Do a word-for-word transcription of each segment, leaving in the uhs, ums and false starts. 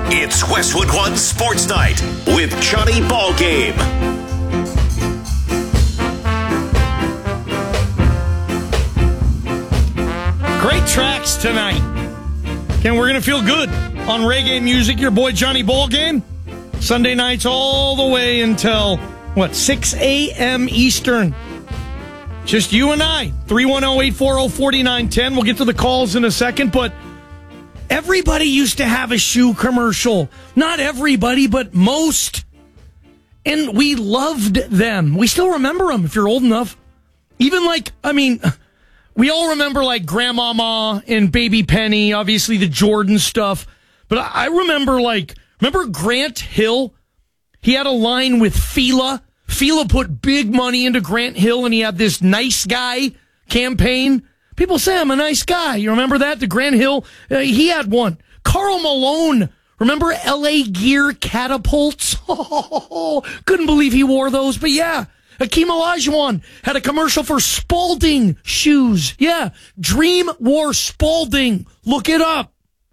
It's Westwood One Sports Night with Johnny Ballgame. Great tracks tonight. And we're going to feel good on reggae music. Your boy Johnny Ballgame. Sunday nights all the way until, what, six a.m. Eastern. Just you and I. three one zero, eight four zero, four nine one zero. We'll get to the calls in a second, but everybody used to have a shoe commercial. Not everybody, but most. And we loved them. We still remember them if you're old enough. Even like, I mean, we all remember like Grandmama and Baby Penny, obviously the Jordan stuff. But I remember like, remember Grant Hill? He had a line with Fila. Fila put big money into Grant Hill, and he had this nice guy campaign. People say I'm a nice guy. You remember that? The Grant Hill, uh, he had one. Karl Malone, remember L A Gear catapults? Oh, couldn't believe he wore those. But yeah, Hakeem Olajuwon had a commercial for Spalding shoes. Yeah, Dream wore Spalding. Look it up.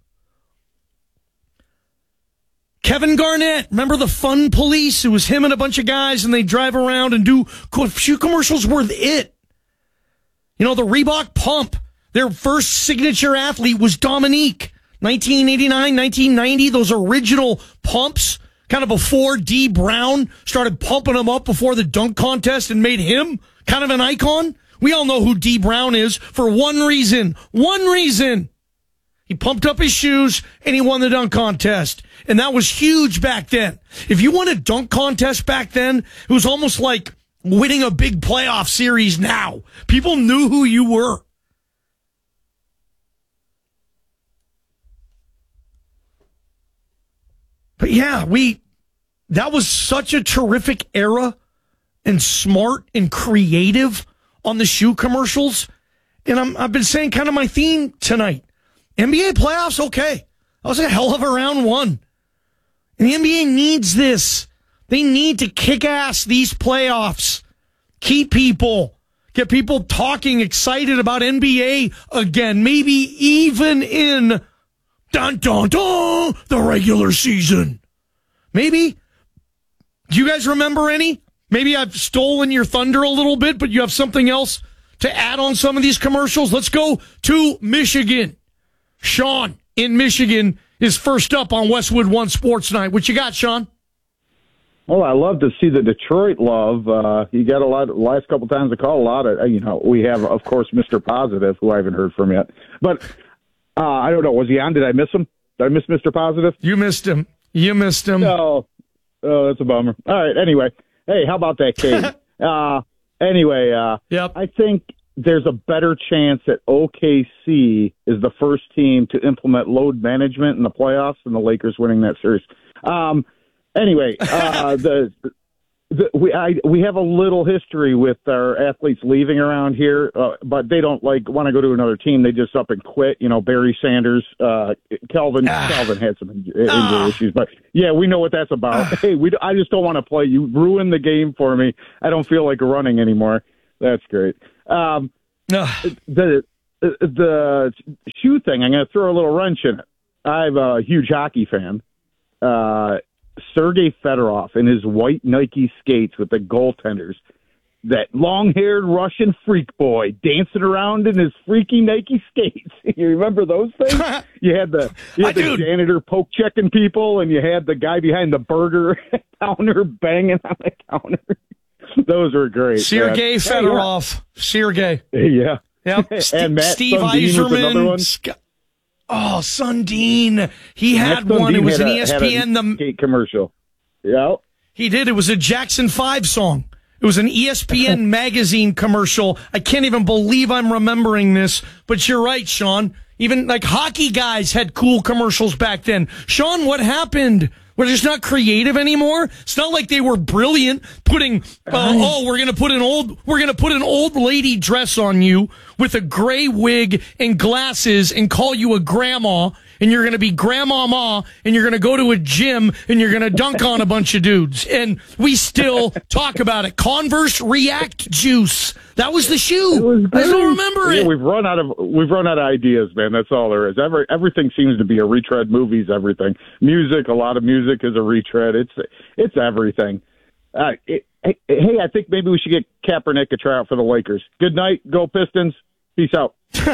Kevin Garnett, remember the Fun Police? It was him and a bunch of guys, and they drive around and do shoe commercials were it. You know, the Reebok Pump, their first signature athlete was Dominique. nineteen eighty-nine, nineteen ninety, those original pumps, kind of before D. Brown started pumping them up before the dunk contest and made him kind of an icon. We all know who D. Brown is for one reason. One reason. He pumped up his shoes, and he won the dunk contest. And that was huge back then. If you won a dunk contest back then, it was almost like winning a big playoff series now. People knew who you were. But yeah, we, that was such a terrific era and smart and creative on the shoe commercials. And I'm, I've been saying kind of my theme tonight. N B A playoffs, okay. That was a hell of a round one. And the N B A needs this. They need to kick ass these playoffs. Keep people. Get people talking, excited about N B A again. Maybe even in dun dun dun the regular season. Maybe. Do you guys remember any? Maybe I've stolen your thunder a little bit, but you have something else to add on some of these commercials. Let's go to Michigan. Sean in Michigan is first up on Westwood One Sports Night. What you got, Sean? Well, I love to see the Detroit love. Uh, you got a lot, last couple times to call a lot of, you know, we have, of course, Mister Positive, who I haven't heard from yet. But uh, I don't know. Was he on? Did I miss him? Did I miss Mister Positive? You missed him. You missed him. Oh, oh that's a bummer. All right. Anyway, hey, how about that, Kate? uh, anyway, uh, yep. I think there's a better chance that O K C is the first team to implement load management in the playoffs and the Lakers winning that series. Um, anyway, uh, the, the we I, we have a little history with our athletes leaving around here, uh, but they don't like want to go to another team. They just up and quit. You know, Barry Sanders, uh, Calvin. Ah. Calvin had some injury Ah. issues, but yeah, we know what that's about. Ah. Hey, we I just don't want to play. You ruined the game for me. I don't feel like running anymore. That's great. Um, the the shoe thing, I'm going to throw a little wrench in it. I'm a huge hockey fan. Uh, Sergei Fedorov and his white Nike skates with the goaltenders. That long-haired Russian freak boy dancing around in his freaky Nike skates. You remember those things? You had the, you had the janitor poke-checking people, and you had the guy behind the burger counter banging on the counter. Those were great. Sergei uh, Fedorov. Sergei. Yeah. Yep. and St- Matt Steve Sundin Yzerman. Oh, Sundin. He had Matt one. Sundin It was had an a, E S P N. Had a the skate commercial. Yeah. He did. It was a Jackson five song. It was an E S P N magazine commercial. I can't even believe I'm remembering this, but you're right, Sean. Even like hockey guys had cool commercials back then. Sean, what happened? We're just not creative anymore. It's not like they were brilliant putting, uh, oh, we're going to put an old, we're going to put an old lady dress on you with a gray wig and glasses and call you a grandma and you're going to be grandmama, and you're going to go to a gym, and you're going to dunk on a bunch of dudes. And we still talk about it. Converse React Juice. That was the shoe. Was I still remember yeah, it. We've run out of we've run out of ideas, man. That's all there is. Every, everything seems to be a retread. Movies, everything. Music, a lot of music is a retread. It's it's everything. Uh, it, hey, I think maybe we should get Kaepernick a tryout for the Lakers. Good night. Go Pistons. Peace out.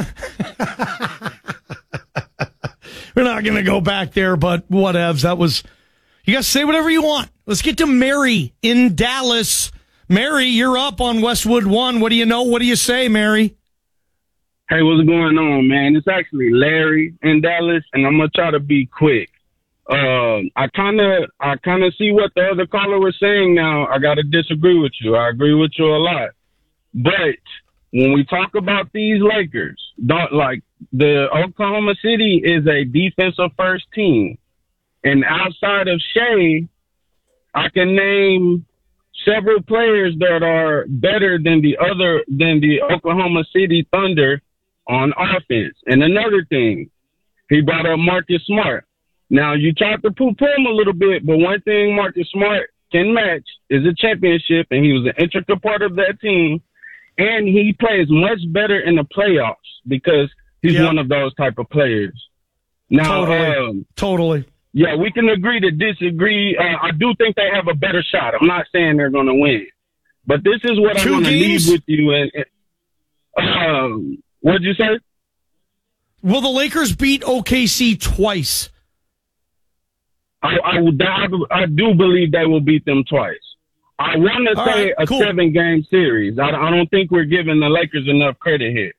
We're not going to go back there, but whatevs. That was, you guys say whatever you want. Let's get to Mary in Dallas. Mary, you're up on Westwood One. What do you know? What do you say, Mary? Hey, what's going on, man? It's actually Larry in Dallas, and I'm going to try to be quick. Um, I kind of I kind of see what the other caller was saying now. I got to disagree with you. I agree with you a lot. But when we talk about these Lakers, don't, like the Oklahoma City is a defensive first team. And outside of Shea, I can name several players that are better than the other than the Oklahoma City Thunder on offense. And another thing, he brought up Marcus Smart. Now, you tried to poo-poo him a little bit, but one thing Marcus Smart can match is a championship, and he was an integral part of that team. And he plays much better in the playoffs because he's yep. one of those type of players. Now, totally. Um, totally. Yeah, we can agree to disagree. Uh, I do think they have a better shot. I'm not saying they're going to win. But this is what Two I want to games? leave with you. And, and um, what did you say? Will the Lakers beat O K C twice? I, I, I, I do believe they will beat them twice. I want to say right, a cool. seven-game series. I, I don't think we're giving the Lakers enough credit here.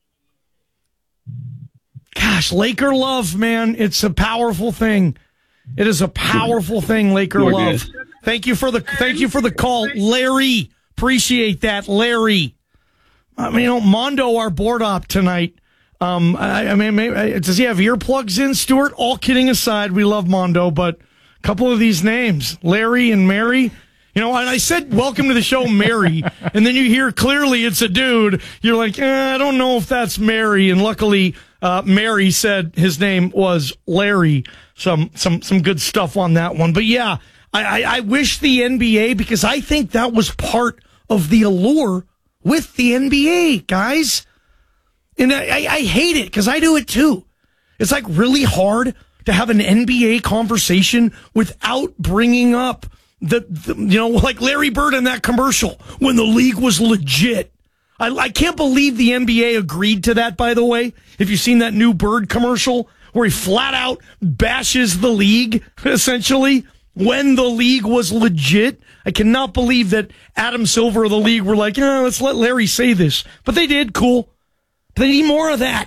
Gosh, Laker love, man. It's a powerful thing. It is a powerful thing, Laker Sure love. Thank you for the thank you for the call, Larry. Appreciate that, Larry. I mean, you know, Mondo, our board op tonight. Um, I, I mean, maybe, does he have earplugs in, Stuart? All kidding aside, we love Mondo, but a couple of these names, Larry and Mary. You know, and I said, welcome to the show, Mary, and then you hear clearly it's a dude. You're like, eh, I don't know if that's Mary. And luckily, uh, Mary said his name was Larry. Some, some, some good stuff on that one. But yeah, I, I, I wish the N B A, because I think that was part of the allure with the N B A, guys. And I, I, I hate it because I do it too. It's like really hard to have an N B A conversation without bringing up The, the, you know, like Larry Bird in that commercial when the league was legit. I, I can't believe the N B A agreed to that, by the way. If you've seen that new Bird commercial where he flat out bashes the league, essentially, when the league was legit. I cannot believe that Adam Silver of the league were like, oh, let's let Larry say this. But they did, cool. But they need more of that.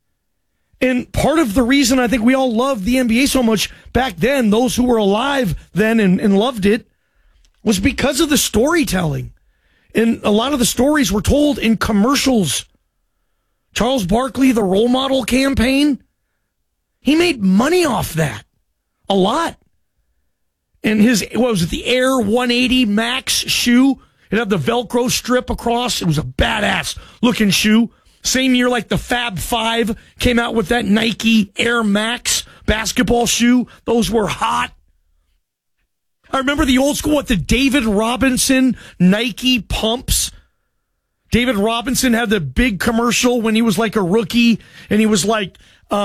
And part of the reason I think we all loved the N B A so much back then, those who were alive then and, and loved it, was because of the storytelling. And a lot of the stories were told in commercials. Charles Barkley, the role model campaign, he made money off that. A lot. And his, what was it, the Air one eighty Max shoe? It had the Velcro strip across. It was a badass looking shoe. Same year like the Fab Five came out with that Nike Air Max basketball shoe. Those were hot. I remember the old school, what, the David Robinson Nike pumps. David Robinson had the big commercial when he was like a rookie, and he was like,